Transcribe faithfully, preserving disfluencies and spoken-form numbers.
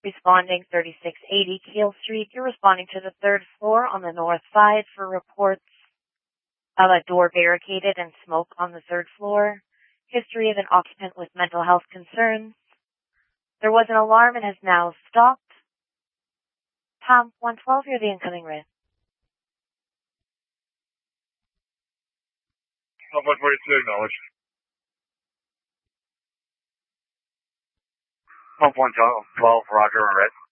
Responding thirty-six eighty Keel Street, you're responding to the third floor on the north side for reports of a door barricaded and smoke on the third floor. History of an occupant with mental health concerns. There was an alarm and has now stopped. Tom, one twelve, you're the incoming red. one forty-two, acknowledge. one twelve, Roger, on red.